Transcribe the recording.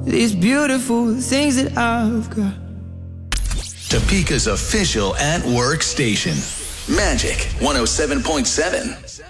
these beautiful things that I've got. Topeka's official at-work station. Magic 107.7.